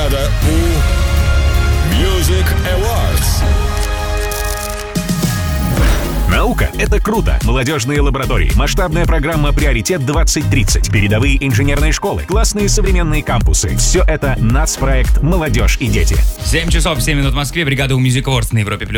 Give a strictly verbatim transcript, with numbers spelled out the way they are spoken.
Бригада У Music Awards. Наука — это круто. Молодежные лаборатории, масштабная программа «Приоритет двадцать тридцать», передовые инженерные школы, классные современные кампусы. Все это нацпроект «Молодежь и дети». семь часов семь минут в Москве. Бригада У Music Awards на Европе+.